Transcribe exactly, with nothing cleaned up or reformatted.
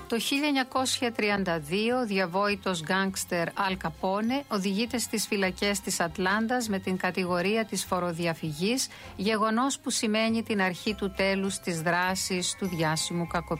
Το χίλια εννιακόσια τριάντα δύο, ο διαβόητος γκάνγκστερ Αλ Καπόνε οδηγείται στις φυλακές της Ατλάντας με την κατηγορία της φοροδιαφυγής, γεγονός που σημαίνει την αρχή του τέλους της δράσης του διάσημου κακοποιητή.